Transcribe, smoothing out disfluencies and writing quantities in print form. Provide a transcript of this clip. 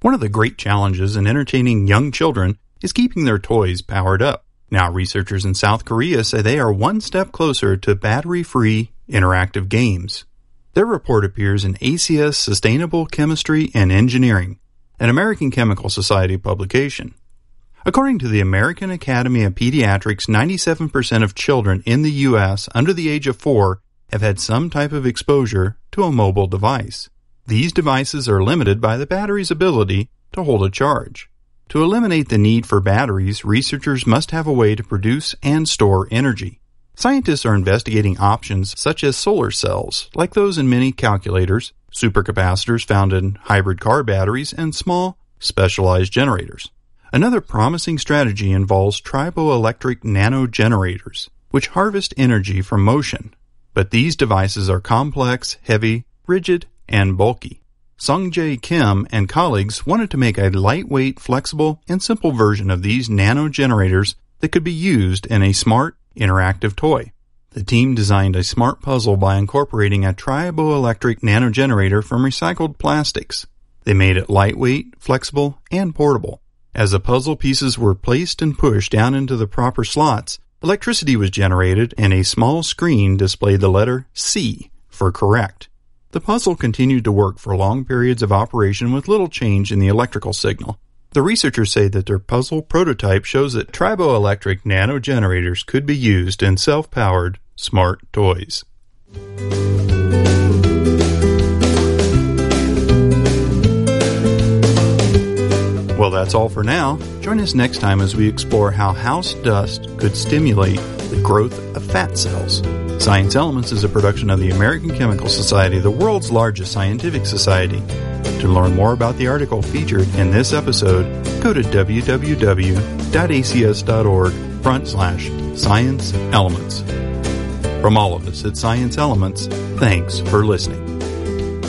One of the great challenges in entertaining young children is keeping their toys powered up. Now, researchers in South Korea say they are one step closer to battery-free interactive games. Their report appears in ACS Sustainable Chemistry and Engineering, an American Chemical Society publication. According to the American Academy of Pediatrics, 97% of children in the U.S. under the age of 4 have had some type of exposure to a mobile device. These devices are limited by the battery's ability to hold a charge. To eliminate the need for batteries, researchers must have a way to produce and store energy. Scientists are investigating options such as solar cells, like those in many calculators, supercapacitors found in hybrid car batteries, and small, specialized generators. Another promising strategy involves triboelectric nanogenerators, which harvest energy from motion. But these devices are complex, heavy, rigid, and bulky. Sungjae Kim and colleagues wanted to make a lightweight, flexible, and simple version of these nanogenerators that could be used in a smart, interactive toy. The team designed a smart puzzle by incorporating a triboelectric nanogenerator from recycled plastics. They made it lightweight, flexible, and portable. As the puzzle pieces were placed and pushed down into the proper slots, electricity was generated and a small screen displayed the letter C for correct. The puzzle continued to work for long periods of operation with little change in the electrical signal. The researchers say that their puzzle prototype shows that triboelectric nanogenerators could be used in self-powered smart toys. Well, that's all for now. Join us next time as we explore how house dust could stimulate the growth of fat cells. Science Elements is a production of the American Chemical Society, the world's largest scientific society. To learn more about the article featured in this episode, go to www.acs.org/Science Elements. From all of us at Science Elements, thanks for listening.